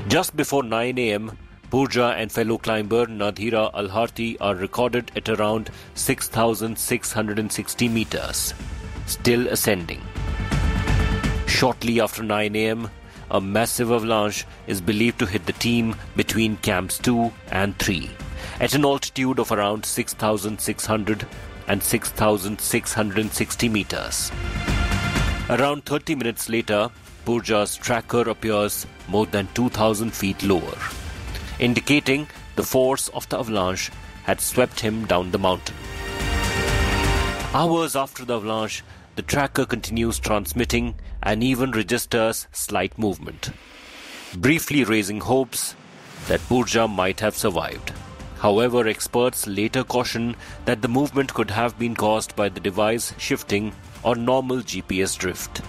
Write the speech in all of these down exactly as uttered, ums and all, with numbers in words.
Just before nine a.m., Purja and fellow climber Nadhira Al-Harthi are recorded at around six thousand six hundred sixty meters, still ascending. Shortly after nine a.m., a massive avalanche is believed to hit the team between camps two and three at an altitude of around six thousand six hundred and six thousand six hundred sixty meters. Around thirty minutes later, Purja's tracker appears more than two thousand feet lower, indicating the force of the avalanche had swept him down the mountain. Hours after the avalanche, the tracker continues transmitting and even registers slight movement, briefly raising hopes that Purja might have survived. However, experts later caution that the movement could have been caused by the device shifting or normal G P S drift.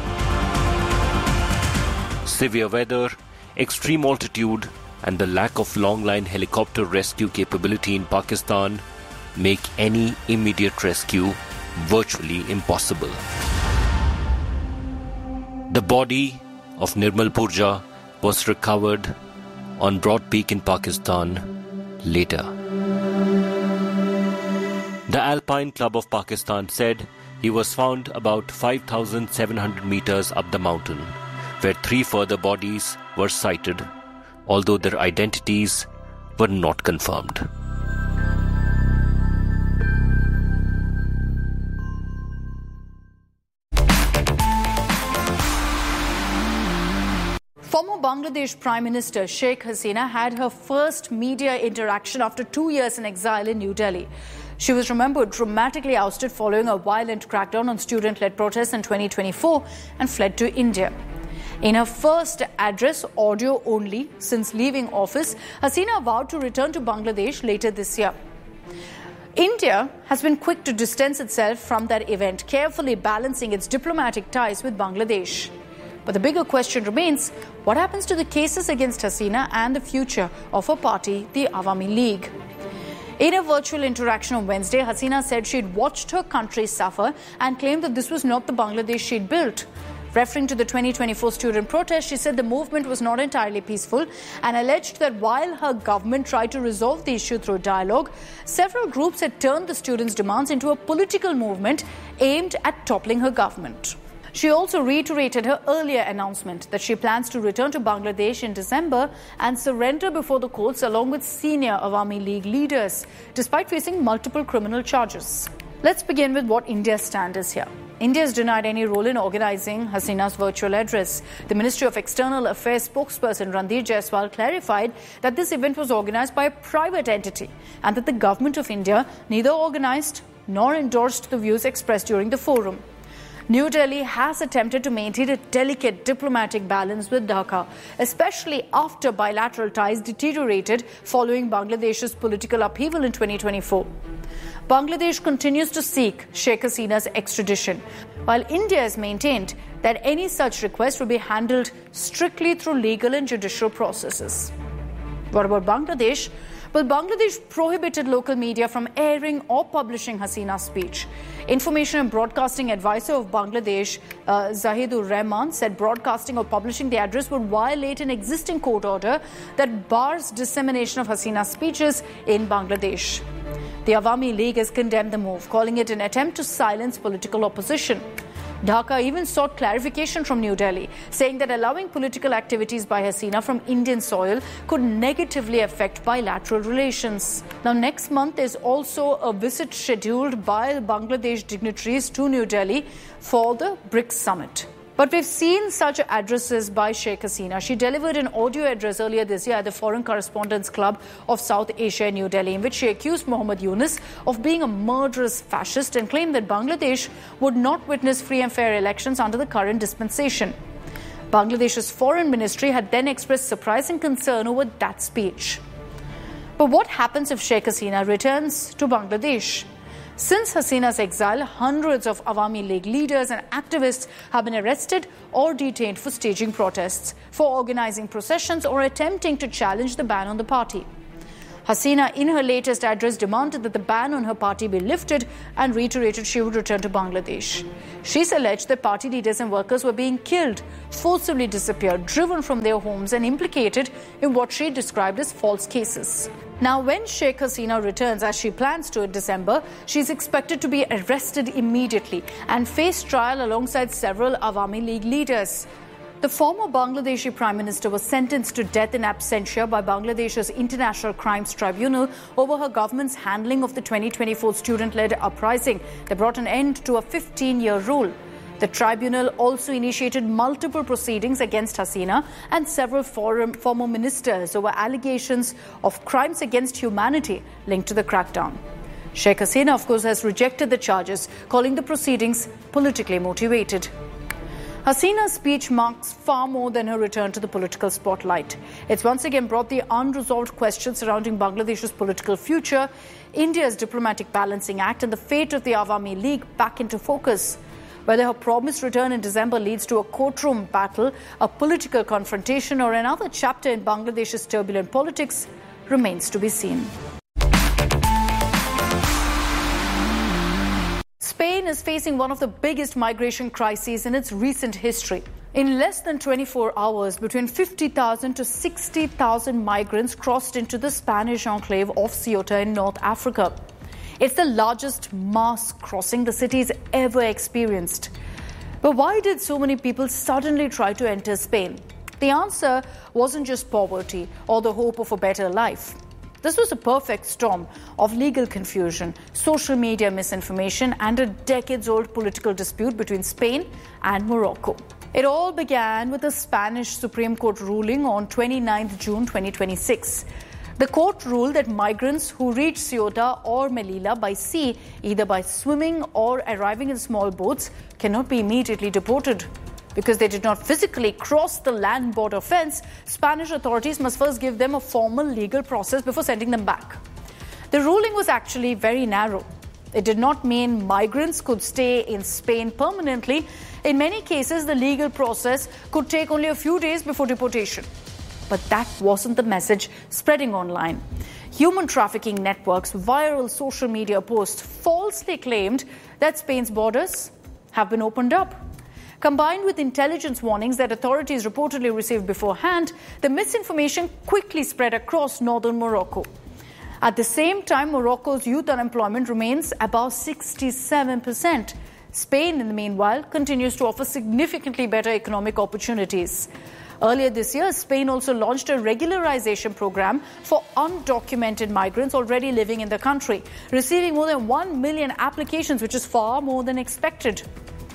Severe weather, extreme altitude, and the lack of long-line helicopter rescue capability in Pakistan make any immediate rescue virtually impossible. The body of Nirmal Purja was recovered on Broad Peak in Pakistan later. The Alpine Club of Pakistan said he was found about five thousand seven hundred meters up the mountain, where three further bodies were sighted, although their identities were not confirmed. Former Bangladesh Prime Minister Sheikh Hasina had her first media interaction after two years in exile in New Delhi. She was remembered dramatically ousted following a violent crackdown on student-led protests in twenty twenty-four and fled to India. In her first address, audio only, since leaving office, Hasina vowed to return to Bangladesh later this year. India has been quick to distance itself from that event, carefully balancing its diplomatic ties with Bangladesh. But the bigger question remains, what happens to the cases against Hasina and the future of her party, the Awami League? In a virtual interaction on Wednesday, Hasina said she'd watched her country suffer and claimed that this was not the Bangladesh she'd built. Referring to the twenty twenty-four student protest, she said the movement was not entirely peaceful and alleged that while her government tried to resolve the issue through dialogue, several groups had turned the students' demands into a political movement aimed at toppling her government. She also reiterated her earlier announcement that she plans to return to Bangladesh in December and surrender before the courts along with senior Awami League leaders, despite facing multiple criminal charges. Let's begin with what India's stand is here. India has denied any role in organising Hasina's virtual address. The Ministry of External Affairs spokesperson Randeep Jaiswal clarified that this event was organised by a private entity and that the government of India neither organised nor endorsed the views expressed during the forum. New Delhi has attempted to maintain a delicate diplomatic balance with Dhaka, especially after bilateral ties deteriorated following Bangladesh's political upheaval in twenty twenty-four. Bangladesh continues to seek Sheikh Hasina's extradition, while India has maintained that any such request will be handled strictly through legal and judicial processes. What about Bangladesh? Well, Bangladesh prohibited local media from airing or publishing Hasina's speech. Information and Broadcasting Advisor of Bangladesh, uh, Zahidur Rahman, said broadcasting or publishing the address would violate an existing court order that bars dissemination of Hasina's speeches in Bangladesh. The Awami League has condemned the move, calling it an attempt to silence political opposition. Dhaka even sought clarification from New Delhi, saying that allowing political activities by Hasina from Indian soil could negatively affect bilateral relations. Now, next month is also a visit scheduled by Bangladesh dignitaries to New Delhi for the BRICS summit. But we've seen such addresses by Sheikh Hasina. She delivered an audio address earlier this year at the Foreign Correspondents Club of South Asia in New Delhi, in which she accused Muhammad Yunus of being a murderous fascist and claimed that Bangladesh would not witness free and fair elections under the current dispensation. Bangladesh's foreign ministry had then expressed surprise and concern over that speech. But what happens if Sheikh Hasina returns to Bangladesh? Since Hasina's exile, hundreds of Awami League leaders and activists have been arrested or detained for staging protests, for organising processions or attempting to challenge the ban on the party. Hasina, in her latest address, demanded that the ban on her party be lifted and reiterated she would return to Bangladesh. She's alleged that party leaders and workers were being killed, forcibly disappeared, driven from their homes and implicated in what she described as false cases. Now, when Sheikh Hasina returns, as she plans to in December, she's expected to be arrested immediately and face trial alongside several Awami League leaders. The former Bangladeshi Prime Minister was sentenced to death in absentia by Bangladesh's International Crimes Tribunal over her government's handling of the twenty twenty-four student-led uprising that brought an end to a fifteen-year rule. The tribunal also initiated multiple proceedings against Hasina and several foreign, former ministers over allegations of crimes against humanity linked to the crackdown. Sheikh Hasina, of course, has rejected the charges, calling the proceedings politically motivated. Hasina's speech marks far more than her return to the political spotlight. It's once again brought the unresolved questions surrounding Bangladesh's political future, India's diplomatic balancing act, and the fate of the Awami League back into focus. Whether her promised return in December leads to a courtroom battle, a political confrontation, or another chapter in Bangladesh's turbulent politics remains to be seen. Spain is facing one of the biggest migration crises in its recent history. In less than twenty-four hours, between fifty thousand to sixty thousand migrants crossed into the Spanish enclave of Ceuta in North Africa. It's the largest mass crossing the city's ever experienced. But why did so many people suddenly try to enter Spain? The answer wasn't just poverty or the hope of a better life. This was a perfect storm of legal confusion, social media misinformation, and a decades-old political dispute between Spain and Morocco. It all began with a Spanish Supreme Court ruling on twenty-ninth of June twenty twenty-six. The court ruled that migrants who reach Ceuta or Melilla by sea, either by swimming or arriving in small boats, cannot be immediately deported. Because they did not physically cross the land border fence, Spanish authorities must first give them a formal legal process before sending them back. The ruling was actually very narrow. It did not mean migrants could stay in Spain permanently. In many cases, the legal process could take only a few days before deportation. But that wasn't the message spreading online. Human trafficking networks, viral social media posts falsely claimed that Spain's borders have been opened up. Combined with intelligence warnings that authorities reportedly received beforehand, the misinformation quickly spread across northern Morocco. At the same time, Morocco's youth unemployment remains above sixty-seven percent. Spain, in the meanwhile, continues to offer significantly better economic opportunities. Earlier this year, Spain also launched a regularization program for undocumented migrants already living in the country, receiving more than one million applications, which is far more than expected.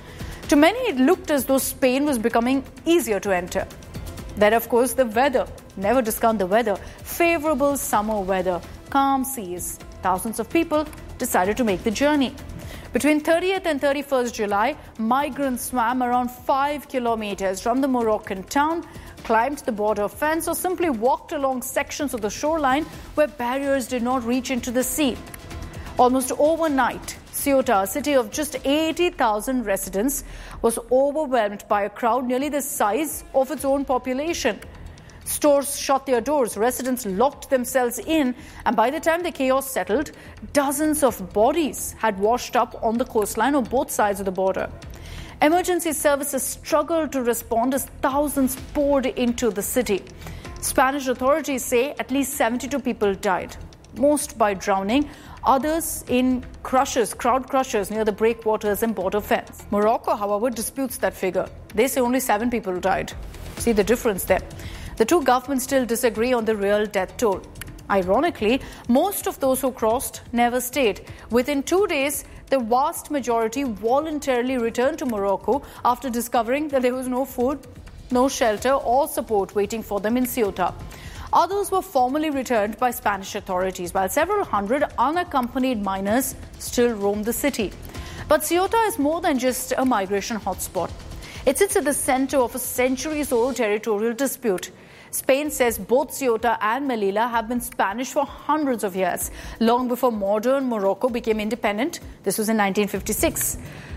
To many, it looked as though Spain was becoming easier to enter. Then, of course, the weather. Never discount the weather. Favorable summer weather, calm seas. Thousands of people decided to make the journey. Between thirtieth and thirty-first of July, migrants swam around five kilometers from the Moroccan town, climbed the border fence, or simply walked along sections of the shoreline where barriers did not reach into the sea. Almost overnight, Ceuta, a city of just eighty thousand residents, was overwhelmed by a crowd nearly the size of its own population. Stores shut their doors, residents locked themselves in, and by the time the chaos settled, dozens of bodies had washed up on the coastline on both sides of the border. Emergency services struggled to respond as thousands poured into the city. Spanish authorities say at least seventy-two people died, most by drowning, others in crushers, crowd crushers near the breakwaters and border fence. Morocco, however, disputes that figure. They say only seven people died. See the difference there. The two governments still disagree on the real death toll. Ironically, most of those who crossed never stayed. Within two days, the vast majority voluntarily returned to Morocco after discovering that there was no food, no shelter or support waiting for them in Ceuta. Others were formally returned by Spanish authorities, while several hundred unaccompanied minors still roam the city. But Ceuta is more than just a migration hotspot. It sits at the center of a centuries-old territorial dispute. Spain says both Ceuta and Melilla have been Spanish for hundreds of years, long before modern Morocco became independent. This was in nineteen fifty-six.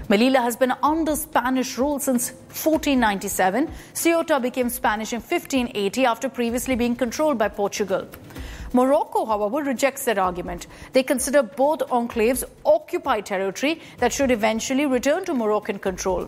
Melilla has been under Spanish rule since fourteen ninety-seven. Ceuta became Spanish in fifteen eighty after previously being controlled by Portugal. Morocco, however, rejects that argument. They consider both enclaves occupied territory that should eventually return to Moroccan control.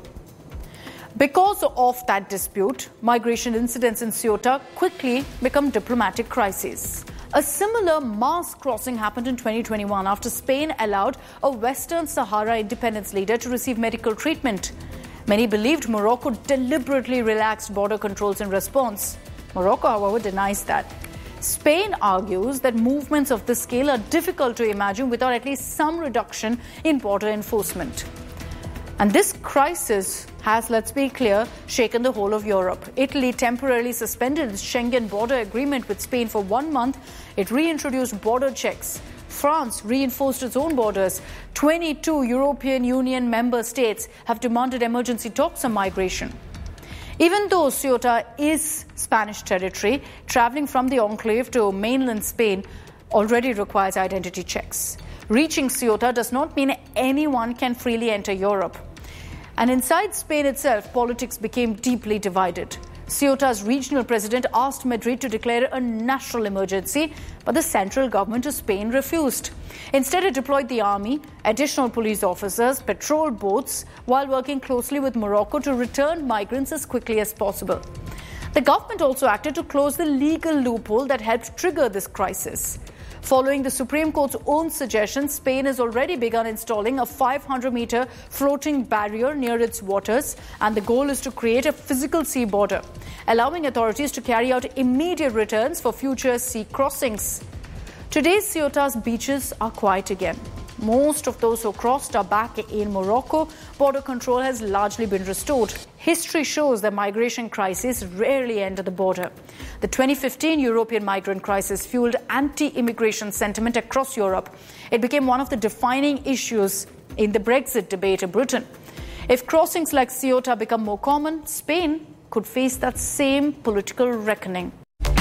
Because of that dispute, migration incidents in Ceuta quickly become diplomatic crises. A similar mass crossing happened in twenty twenty-one after Spain allowed a Western Sahara independence leader to receive medical treatment. Many believed Morocco deliberately relaxed border controls in response. Morocco, however, denies that. Spain argues that movements of this scale are difficult to imagine without at least some reduction in border enforcement. And this crisis has, let's be clear, shaken the whole of Europe. Italy temporarily suspended its Schengen border agreement with Spain for one month. It reintroduced border checks. France reinforced its own borders. twenty-two European Union member states have demanded emergency talks on migration. Even though Ceuta is Spanish territory, travelling from the enclave to mainland Spain already requires identity checks. Reaching Ceuta does not mean anyone can freely enter Europe. And inside Spain itself, politics became deeply divided. Ceuta's regional president asked Madrid to declare a national emergency, but the central government of Spain refused. Instead, it deployed the army, additional police officers, patrol boats, while working closely with Morocco to return migrants as quickly as possible. The government also acted to close the legal loophole that helped trigger this crisis. Following the Supreme Court's own suggestion, Spain has already begun installing a five hundred metre floating barrier near its waters, and the goal is to create a physical sea border, allowing authorities to carry out immediate returns for future sea crossings. Today, Ceuta's beaches are quiet again. Most of those who crossed are back in Morocco. Border control has largely been restored. History shows that migration crises rarely end at the border. The twenty fifteen European migrant crisis fueled anti-immigration sentiment across Europe. It became one of the defining issues in the Brexit debate in Britain. If crossings like Ceuta become more common, Spain could face that same political reckoning.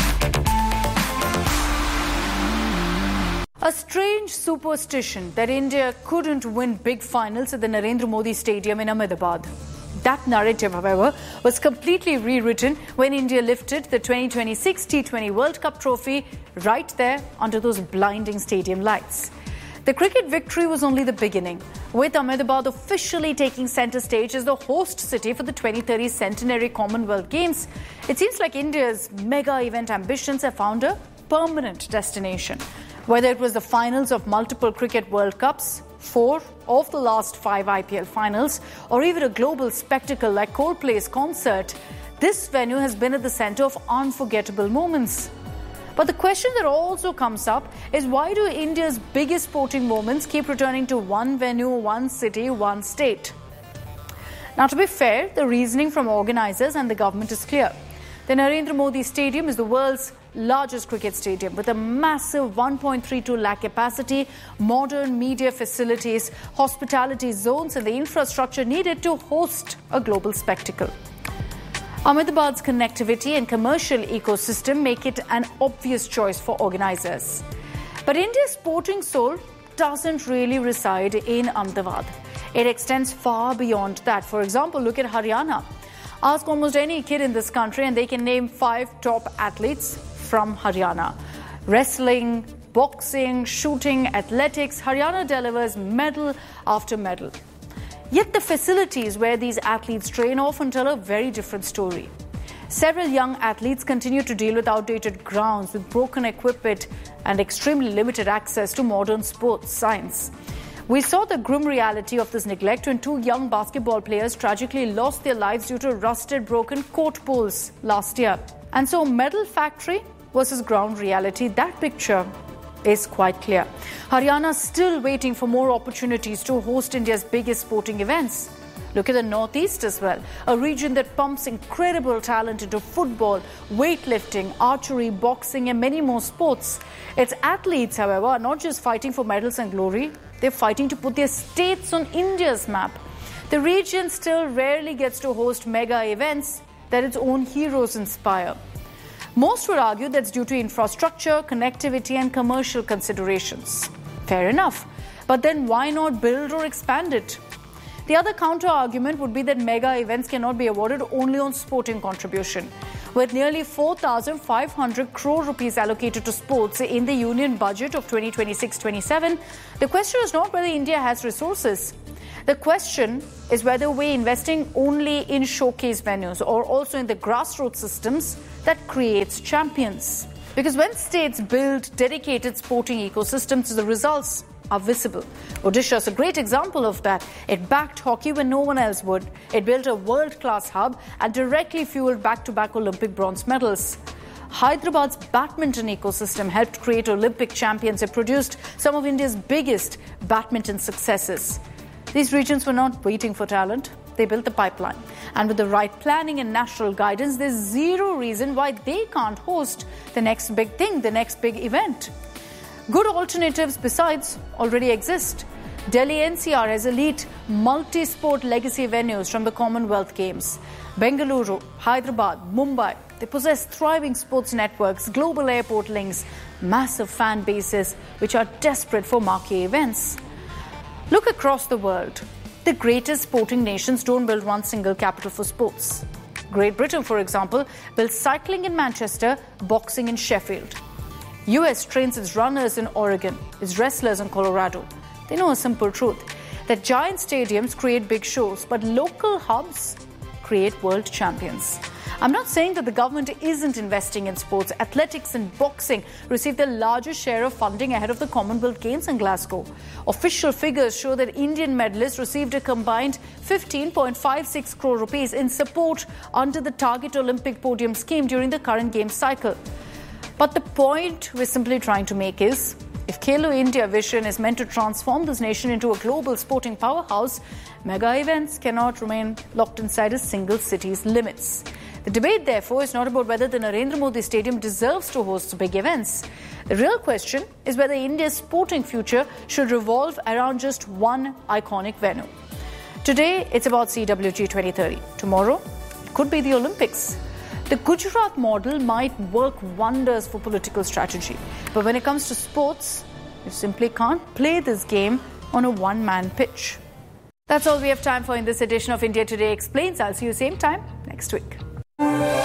A strange superstition that India couldn't win big finals at the Narendra Modi Stadium in Ahmedabad. That narrative, however, was completely rewritten when India lifted the twenty twenty-six T twenty World Cup trophy right there under those blinding stadium lights. The cricket victory was only the beginning, with Ahmedabad officially taking centre stage as the host city for the twenty thirty Centenary Commonwealth Games. It seems like India's mega event ambitions have found a permanent destination. Whether it was the finals of multiple cricket World Cups, four of the last five I P L finals, or even a global spectacle like Coldplay's concert, this venue has been at the centre of unforgettable moments. But the question that also comes up is, why do India's biggest sporting moments keep returning to one venue, one city, one state? Now, to be fair, the reasoning from organisers and the government is clear. The Narendra Modi Stadium is the world's largest cricket stadium with a massive one point three two lakh capacity, modern media facilities, hospitality zones and the infrastructure needed to host a global spectacle. Ahmedabad's connectivity and commercial ecosystem make it an obvious choice for organisers. But India's sporting soul doesn't really reside in Ahmedabad. It extends far beyond that. For example, look at Haryana. Ask almost any kid in this country and they can name five top athletes from Haryana. Wrestling, boxing, shooting, athletics, Haryana delivers medal after medal. Yet the facilities where these athletes train often tell a very different story. Several young athletes continue to deal with outdated grounds, with broken equipment and extremely limited access to modern sports science. We saw the grim reality of this neglect when two young basketball players tragically lost their lives due to rusted, broken court poles last year. And so medal factory versus ground reality, that picture is quite clear. Haryana is still waiting for more opportunities to host India's biggest sporting events. Look at the Northeast as well, a region that pumps incredible talent into football, weightlifting, archery, boxing and many more sports. Its athletes, however, are not just fighting for medals and glory, they're fighting to put their states on India's map. The region still rarely gets to host mega events that its own heroes inspire. Most would argue that's due to infrastructure, connectivity and commercial considerations. Fair enough. But then why not build or expand it? The other counter-argument would be that mega events cannot be awarded only on sporting contribution. With nearly four thousand five hundred crore rupees allocated to sports in the union budget of twenty twenty-six twenty-seven, the question is not whether India has resources. The question is whether we're investing only in showcase venues or also in the grassroots systems that creates champions. Because when states build dedicated sporting ecosystems, the results are visible. Odisha is a great example of that. It backed hockey when no one else would. It built a world-class hub and directly fueled back-to-back Olympic bronze medals. Hyderabad's badminton ecosystem helped create Olympic champions. It produced some of India's biggest badminton successes. These regions were not waiting for talent. They built the pipeline. And with the right planning and national guidance, there's zero reason why they can't host the next big thing, the next big event. Good alternatives besides already exist. Delhi N C R has elite multi-sport legacy venues from the Commonwealth Games. Bengaluru, Hyderabad, Mumbai, they possess thriving sports networks, global airport links, massive fan bases which are desperate for marquee events. Look across the world. The greatest sporting nations don't build one single capital for sports. Great Britain, for example, builds cycling in Manchester, boxing in Sheffield. U S trains its runners in Oregon, its wrestlers in Colorado. They know a simple truth, that giant stadiums create big shows, but local hubs create world champions. I'm not saying that the government isn't investing in sports. Athletics and boxing receive the largest share of funding ahead of the Commonwealth Games in Glasgow. Official figures show that Indian medalists received a combined fifteen point five six crore rupees in support under the Target Olympic Podium scheme during the current Games cycle. But the point we're simply trying to make is, if Khelo India vision is meant to transform this nation into a global sporting powerhouse, mega events cannot remain locked inside a single city's limits. The debate, therefore, is not about whether the Narendra Modi Stadium deserves to host big events. The real question is whether India's sporting future should revolve around just one iconic venue. Today, it's about C W G twenty thirty. Tomorrow, it could be the Olympics. The Gujarat model might work wonders for political strategy. But when it comes to sports, you simply can't play this game on a one-man pitch. That's all we have time for in this edition of India Today Explains. I'll see you same time next week.